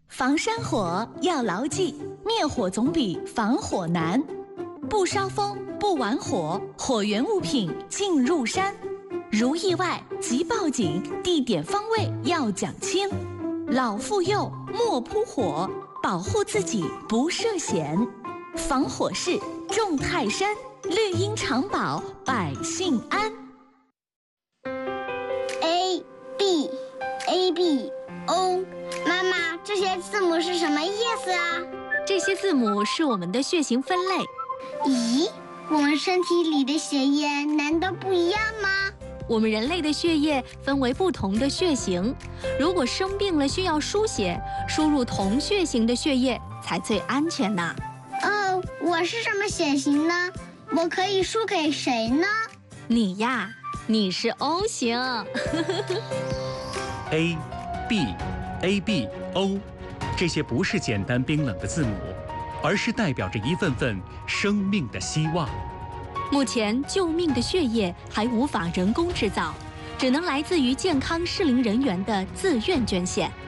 防山火要牢记，灭火总比防火难。不烧风，不玩火，火源物品进入山。如意外即报警，地点方位要讲清。老妇幼莫扑火，保护自己不涉险。防火势重泰山，绿荫长保百姓安。 A B A B O， 妈妈，这些字母是什么意思啊？ 这些字母是我们的血型分类。 咦，我们身体里的血液难道不一样吗？ 我们人类的血液分为不同的血型，如果生病了需要输血，输入同血型的血液才最安全呢。 哦，我是什么血型呢？我可以输给谁呢？ 你呀，你是 O 型。 A B A B O， 这些不是简单冰冷的字母，而是代表着一份份生命的希望。 目前救命的血液还无法人工制造，只能来自于健康适龄人员的自愿捐献。